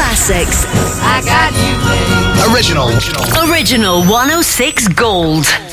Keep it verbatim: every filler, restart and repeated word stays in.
classics. I got you, babe. Original. Original one oh six Gold.